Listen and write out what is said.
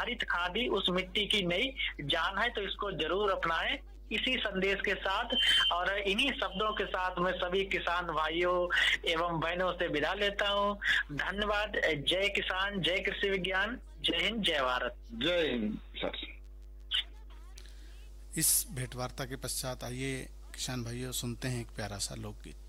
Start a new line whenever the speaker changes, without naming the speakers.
हरित खादी उस मिट्टी की नई जान है, तो इसको जरूर अपनाएं। इसी संदेश के साथ और इन्हीं शब्दों के साथ मैं सभी किसान भाइयों एवं बहनों से विदा लेता हूँ। धन्यवाद। जय किसान, जय कृषि विज्ञान, जय हिंद, जय भारत।
जय हिंद सर।
इस भेंटवार्ता के पश्चात आइए किसान भाइयों सुनते हैं एक प्यारा सा लोकगीत।